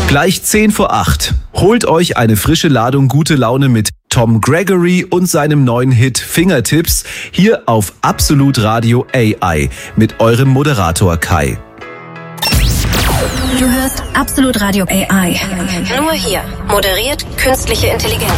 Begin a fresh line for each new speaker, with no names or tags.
Gleich 7:50. Holt euch eine frische Ladung gute Laune mit Tom Gregory und seinem neuen Hit Fingertips hier auf Absolut Radio AI mit eurem Moderator Kai.
Du hörst Absolut Radio AI. Nur hier. Moderiert künstliche Intelligenz.